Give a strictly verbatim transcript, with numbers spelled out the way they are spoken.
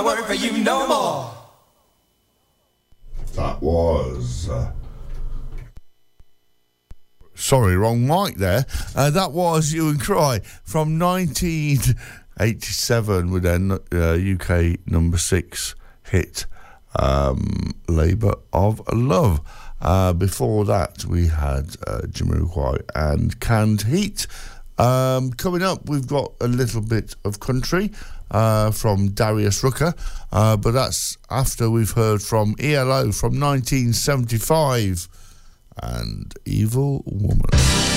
work for you no more. That was... Uh, sorry, wrong mic there. Uh, that was You and Cry from nineteen eighty-seven with their uh, U K number six hit, um, Labour of Love. Uh, before that, we had uh, Jamiroquai and Canned Heat. Um, coming up, we've got a little bit of country uh, from Darius Rucker, uh, but that's after we've heard from E L O from nineteen seventy-five and Evil Woman.